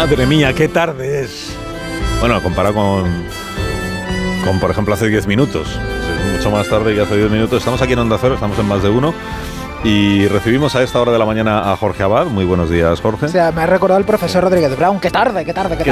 Madre mía, qué tarde es. Bueno, comparado con por ejemplo, hace 10 minutos. Es mucho más tarde que hace 10 minutos. Estamos aquí en Onda Cero, estamos en Más de Uno. Y recibimos a esta hora de la mañana a Jorge Abad. Muy buenos días, Jorge. O sea, me ha recordado el profesor Rodríguez Brown. ¡Qué tarde!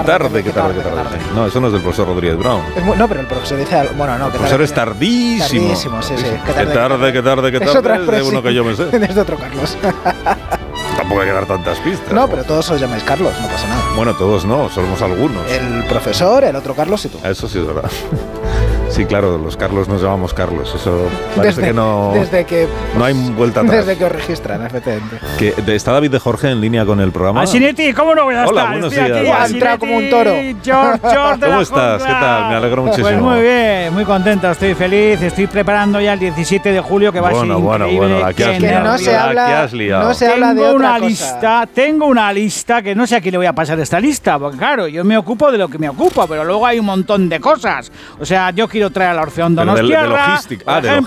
No, eso no es del profesor Rodríguez Brown. No, pero el profesor dice... Bueno, no, el profesor es tardísimo. Tardísimo, sí. Qué tarde. Es otra expresión. De uno que yo me sé. Es de otro Carlos. Tampoco hay que dar tantas pistas. No, pero todos os llamáis Carlos, no pasa nada. Bueno, todos no, somos algunos. El profesor, el otro Carlos y tú. Eso sí es verdad. Sí, claro, los Carlos nos llamamos Carlos. Eso parece que no... Desde que... No hay vuelta atrás. Desde que os registran, efectivamente. ¿Está David de Jorge en línea con el programa? Asinetti, ¿cómo no voy a estar? Hola, buenos días. Ha entrado como un toro. George ¿Cómo estás? ¿Qué tal? Me alegro muchísimo. Pues muy bien, muy contento, estoy feliz. Estoy preparando ya el 17 de julio, que va a ser increíble. Bueno, aquí has liado. No se habla de otra cosa. Tengo una lista que no sé a quién le voy a pasar esta lista, porque claro, yo me ocupo de lo que me ocupo, pero luego hay un montón de cosas. O sea, yo quiero traer a la Orfeón Donostiarra. De logística. De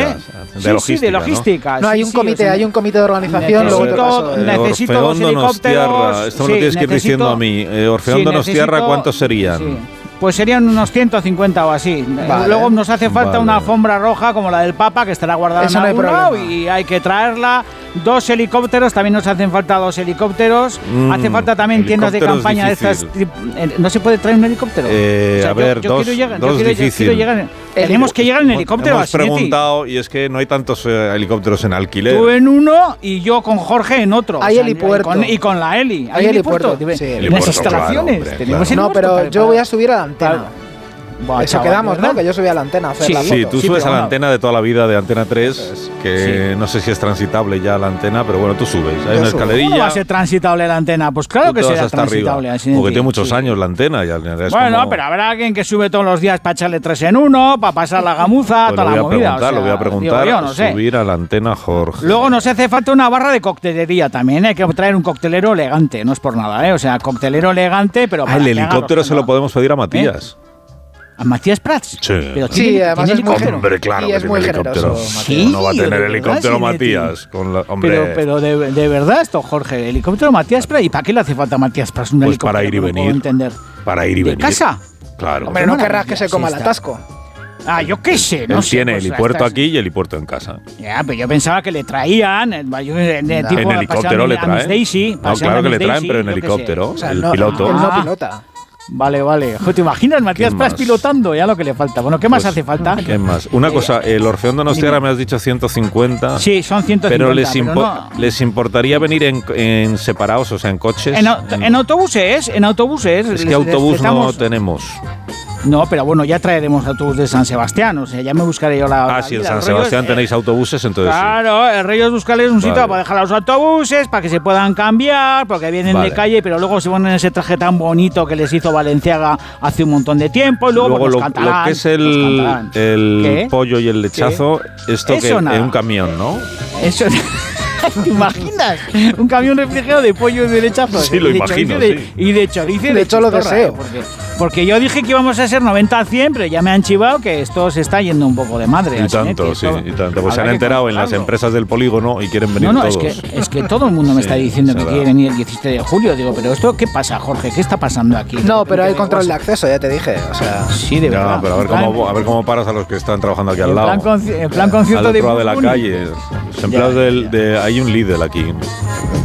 logística. No, hay un comité de organización. Necesito dos helicópteros. Esto me lo tienes que ir diciendo a mí. Orfeón Donostiarra, ¿cuántos serían? Sí. Pues serían unos 150 o así. Vale. Luego nos hace falta una alfombra roja como la del Papa, que estará guardada en algún lado, y hay que traerla. 2 helicópteros, también nos hacen falta 2 helicópteros. Hace falta también tiendas de campaña de estas. ¿No se puede traer un helicóptero? A ver, dos difícil. Tenemos que llegar en helicóptero. Hemos preguntado y es que no hay tantos helicópteros en alquiler. Tú en uno y yo con Jorge en otro. Hay helipuerto. Y con la heli. Hay helipuerto. En las instalaciones. Claro, tenemos no, pero yo voy a subir a la antena. Eso quedamos, ¿no? Que yo subí a la antena a hacer la foto. Sí, tú subes a la antena de toda la vida de Antena 3, que no sé si es transitable ya la antena, pero bueno, tú subes. Hay una escalerilla. ¿Cómo va a ser transitable la antena? Pues claro que será transitable. Porque tiene muchos años la antena. Bueno, pero habrá alguien que sube todos los días para echarle 3 en 1, para pasar la gamuza, toda la movida. Lo voy a preguntar, subir a la antena, Jorge. Luego nos hace falta una barra de coctelería también. Hay que traer un coctelero elegante, no es por nada, O sea, coctelero elegante, pero... El helicóptero se lo podemos pedir a Matías. ¿A Matías Prats? Sí. Pero sí, además es muy generoso. Hombre, claro que tiene helicóptero. Sí, no va a tener helicóptero Matías. Pero de verdad esto, Jorge, el helicóptero Matías Prats. ¿Y para qué le hace falta a Matías Prats un helicóptero? Para ir y venir. No puedo entender. Para ir y venir. ¿De casa? Claro. Hombre, no querrás que se coma el atasco. Yo qué sé, no sé. Tiene helipuerto aquí y helipuerto en casa. Ya, pero yo pensaba que le traían. En helicóptero le traen. No, claro que le traen, pero en helicóptero. El piloto. Él no pilota. Vale. ¿Te imaginas Matías Prats pilotando? Ya lo que le falta. Bueno, ¿qué más hace falta? ¿Qué más? Una cosa, el Orfeón Donostiarra me has dicho 150. Sí, son 150. Pero les importaría venir en separados, o sea, en coches. En autobuses. Es que autobús no tenemos. No, pero bueno, ya traeremos autobús de San Sebastián, o sea, ya me buscaré yo la... Si en San Sebastián tenéis autobuses, entonces claro, el rollo es buscarles un sitio para dejar los autobuses, para que se puedan cambiar, porque vienen de calle, pero luego se ponen ese traje tan bonito que les hizo Valenciaga hace un montón de tiempo, y luego lo que es el pollo y el lechazo, esto que en un camión, ¿no? Eso... ¿Te imaginas? Un camión refrigerado de pollo y de lechazo. Sí, lo imagino, sí. Y de chorizo. De hecho, lo deseo. Porque yo dije que íbamos a ser 90 a 100, pero ya me han chivado que esto se está yendo un poco de madre. Y tanto. Pues se han enterado en las empresas del polígono y quieren venir todos. Es que todo el mundo me está diciendo que quiere venir el 17 de julio. Digo, pero ¿esto qué pasa, Jorge? ¿Qué está pasando aquí? No, pero hay control de acceso, ya te dije. O sea, sí, de verdad. Pero a ver cómo paras a los que están trabajando aquí al lado. En plan concierto de la calle. Los empleados hay un líder aquí.